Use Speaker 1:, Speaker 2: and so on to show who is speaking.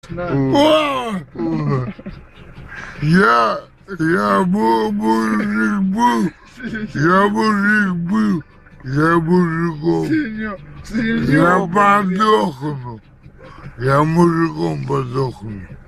Speaker 1: Да.
Speaker 2: Я мужик был, я мужиком. Я подохну. Я мужиком подохну.